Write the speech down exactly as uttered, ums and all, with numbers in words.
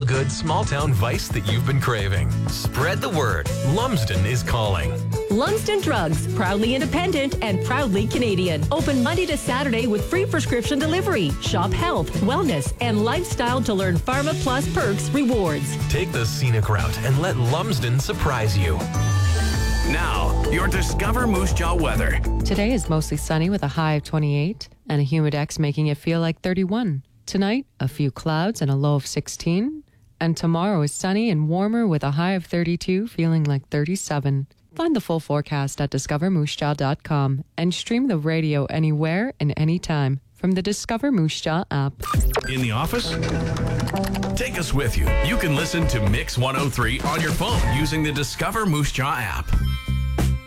feel-good small-town vice that you've been craving. Spread the word. Lumsden is calling. Lumsden Drugs, proudly independent and proudly Canadian. Open Monday to Saturday with free prescription delivery. Shop health, wellness, and lifestyle to learn Pharma Plus perks rewards. Take the scenic route and let Lumsden surprise you. Now, your Discover Moose Jaw weather. Today is mostly sunny with a high of twenty-eight and a humidex making it feel like thirty-one. Tonight, a few clouds and a low of sixteen. And tomorrow is sunny and warmer with a high of thirty-two, feeling like thirty-seven. Find the full forecast at discover moose jaw dot com and stream the radio anywhere and anytime from the Discover Moose Jaw app. In the office? Take us with you. You can listen to Mix one oh three on your phone using the Discover Moose Jaw app.